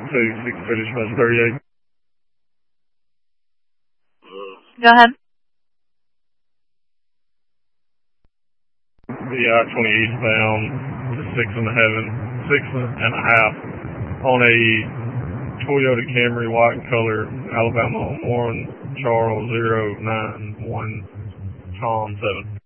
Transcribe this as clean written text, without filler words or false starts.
6 finish about 38. Go ahead. The I-20 eastbound, 6.5 on a Toyota Camry white color, Alabama 1 Charles 091 Tom 7.